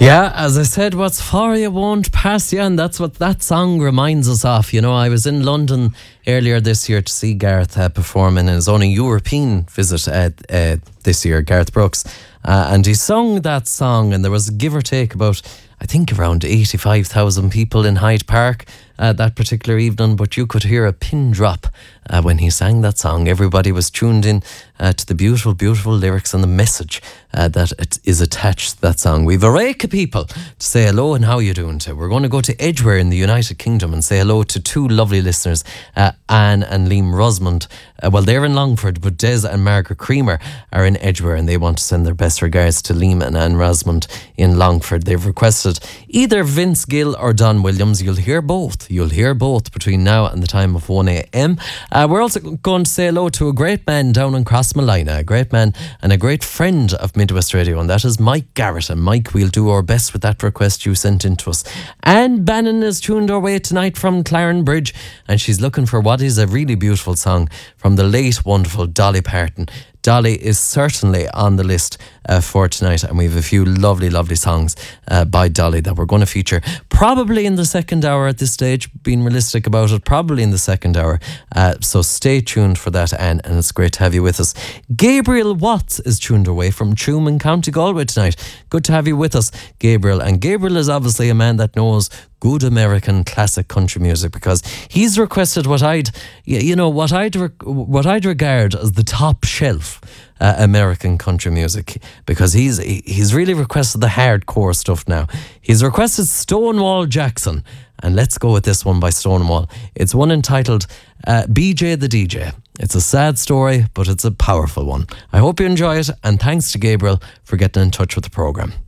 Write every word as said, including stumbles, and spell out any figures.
Yeah, as I said, what's for you won't pass you, and that's what that song reminds us of. You know, I was in London earlier this year to see Gareth uh, perform in his only European visit uh, uh, this year, Gareth Brooks, uh, and he sung that song, and there was give or take about, I think, around eighty-five thousand people in Hyde Park uh, that particular evening, but you could hear a pin drop uh, when he sang that song. Everybody was tuned in uh, to the beautiful, beautiful lyrics and the message uh, that it is attached to that song. We've a rake of people to say hello and how you doing to. We're going to go to Edgware in the United Kingdom and say hello to two lovely listeners, uh, Anne and Liam Rosamond. Uh, well, they're in Longford, but Des and Margaret Creamer are in Edgware, and they want to send their best regards to Liam and Anne Rosamond in Longford. They've requested either Vince Gill or Don Williams. You'll hear both. You'll hear both between now and the time of one a.m. Uh, we're also going to say hello to a great man down in Crossmolina, a great man and a great friend of Midwest Radio, and that is Mike Garrett. And Mike, we'll do our best with that request you sent in to us. Anne Bannon is tuned our way tonight from Clarenbridge, and she's looking for what is a really beautiful song from the late, wonderful Dolly Parton. Dolly is certainly on the list uh, for tonight, and we have a few lovely, lovely songs uh, by Dolly that we're going to feature probably in the second hour at this stage, being realistic about it, probably in the second hour. Uh, so stay tuned for that, Anne, and it's great to have you with us. Gabriel Watts is tuned away from Tuam in County Galway tonight. Good to have you with us, Gabriel. And Gabriel is obviously a man that knows good American classic country music, because he's requested what I'd, you know, what I'd re- what I'd regard as the top shelf uh, American country music, because he's he's really requested the hardcore stuff now. He's requested Stonewall Jackson, and let's go with this one by Stonewall. It's one entitled uh, B J the D J. It's a sad story, but it's a powerful one. I hope you enjoy it, and thanks to Gabriel for getting in touch with the programme.